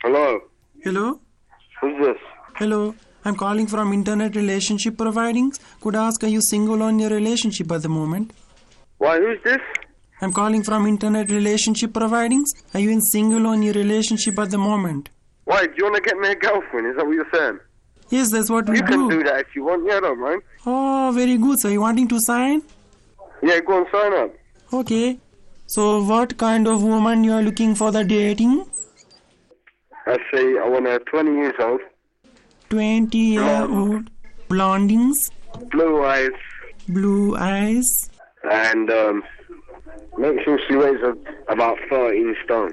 Hello. Hello? Who's this? Hello. I'm calling from Internet Relationship Providings. Could I ask, are you single on your relationship at the moment? Why, who's this? I'm calling from Internet Relationship Providings. Are you in single on your relationship at the moment? Why, do you want to get me a girlfriend? Is that what you're saying? Yes, that's what we You can do that if you want. Yeah, I don't mind. Oh, very good. So you wanting to sign? Yeah, go and sign up. Okay. So what kind of woman you are looking for the dating? I say I want a 20 years old. 20-year-old. Blondings. Blue eyes. Blue eyes. And make sure she weighs about 13 stone.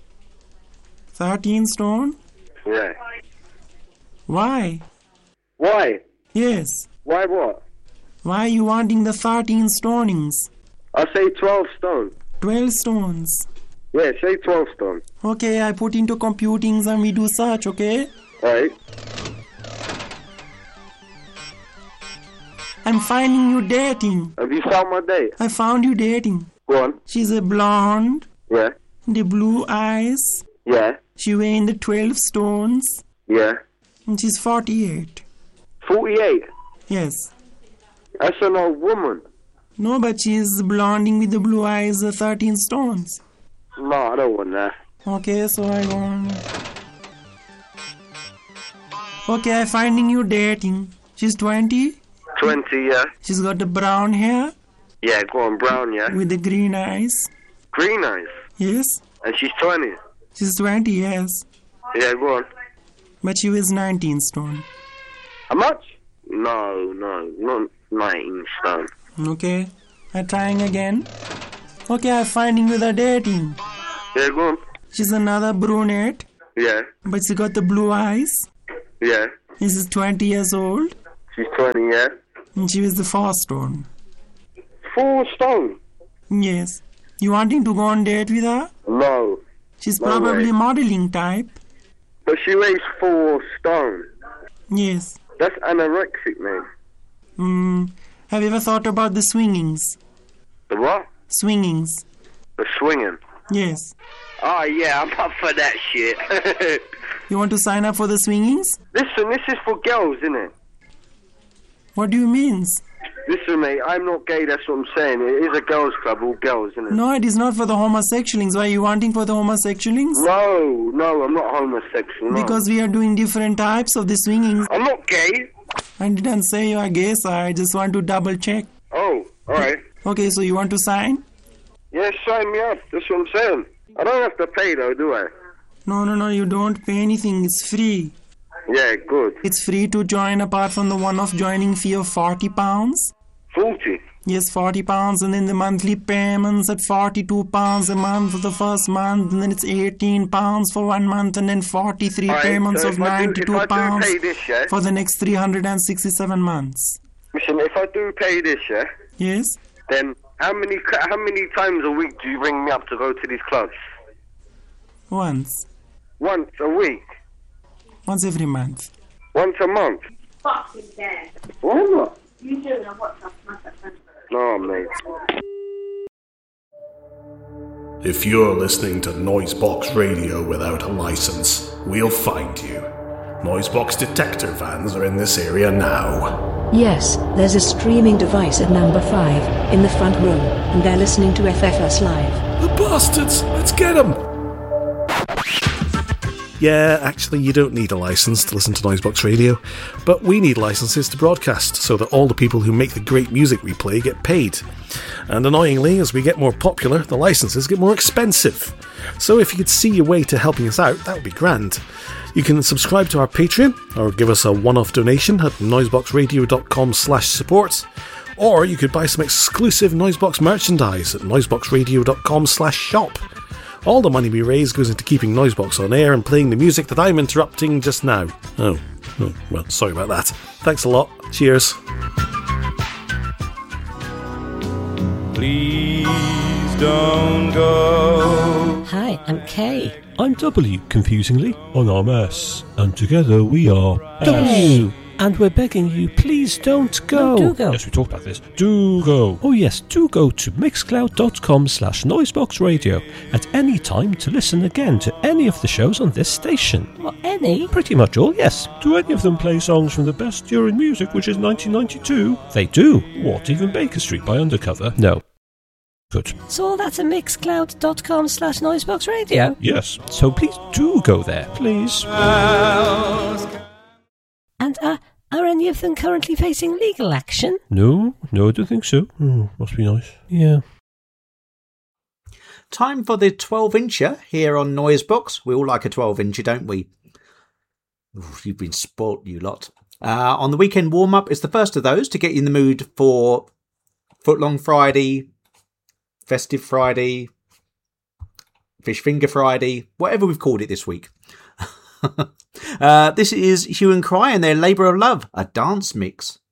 13 stone? Yeah. Why? Why? Yes. Why what? Why are you wanting the 13 stonings? I say 12 stone. 12 stones. Yeah, say 12 stone. Okay, I put into computings and we do search, okay? Alright. I'm finding you dating. Have you found my date? I found you dating. Go on. She's a blonde. Yeah. The blue eyes. Yeah. She weighing the 12 stones. Yeah. And she's 48. 48? Yes. That's an old woman. No, but she's blonding with the blue eyes, 13 stones. No, I don't want that. Okay, so I want... Okay, I'm finding you dating. She's 20. 20, yeah. She's got the brown hair. Yeah, go on, brown, yeah. With the green eyes. Green eyes. Yes. And she's 20. She's 20, yes. Yeah, go on. But she weighs 19 stone. How much? No, not 19 stone. Okay. I'm trying again. Okay, I'm finding you the dating. Yeah, go on. She's another brunette. Yeah. But she got the blue eyes. Yeah. She's 20 years old. She's 20, yeah. And she weighs the 4 stone. 4 stone? Yes. You wanting to go on date with her? No. She's No probably way. modeling type. But she weighs 4 stone. Yes. That's anorexic, man. Have you ever thought about the swingings? The what? Swingings. The swinging. Yes. Oh, yeah, I'm up for that shit. You want to sign up for the swingings? Listen, this is for girls, innit? What do you mean? Listen, mate, I'm not gay, that's what I'm saying. It is a girls' club, all girls, innit? No, it is not for the homosexualings. Why are you wanting for the homosexualings? No, I'm not homosexual, no. Because we are doing different types of the swingings. I'm not gay. I didn't say you are gay, sir. I just want to double check. Oh, alright. Okay, so you want to sign? Yeah, sign me up, that's what I'm saying. I don't have to pay, though, do I? No, you don't pay anything. It's free. Yeah, good. It's free to join apart from the one-off joining fee of £40. 40? Yes, £40, and then the monthly payments at £42 a month for the first month, and then it's £18 for 1 month, and then 43 payments of £92 for the next 367 months. Listen, if I do pay this, yeah? Yes? Then how many times a week do you ring me up to go to these clubs? Once. Once a week? Once every month. Once a month? Fucking dead. What? You do know what's up, No, mate. If you're listening to Noisebox Radio without a license, we'll find you. Noisebox detector vans are in this area now. Yes, there's a streaming device at number 5 in the front room, and they're listening to FFS Live. The bastards! Let's get them! Yeah, actually, you don't need a license to listen to Noisebox Radio, but we need licenses to broadcast so that all the people who make the great music we play get paid. And annoyingly, as we get more popular, the licenses get more expensive. So if you could see your way to helping us out, that would be grand. You can subscribe to our Patreon, or give us a one-off donation at noiseboxradio.com/support, or you could buy some exclusive Noisebox merchandise at noiseboxradio.com/shop. All the money we raise goes into keeping Noisebox on air and playing the music that I'm interrupting just now. Oh, well, sorry about that. Thanks a lot. Cheers. Please don't go. Hi, I'm Kay. I'm W, confusingly, on RMS, and together we are W. And we're begging you, please don't go. No, do go. Yes, we talked about this. Do go. Oh yes, do go to mixcloud.com/noiseboxradio at any time to listen again to any of the shows on this station. What, any? Pretty much all, yes. Do any of them play songs from the best year in music, which is 1992? They do. What, even Baker Street by Undercover? No. Good. So all that's at mixcloud.com/noiseboxradio? Yes. So please do go there, please. And are any of them currently facing legal action? No, I don't think so. Must be nice. Yeah. Time for the 12-incher here on Noisebox. We all like a 12-incher, don't we? Ooh, you've been spoilt, you lot. On the weekend warm-up is the first of those to get you in the mood for Footlong Friday, Festive Friday, Fish Finger Friday, whatever we've called it this week. This is Hue and Cry and their Labour of Love, a dance mix.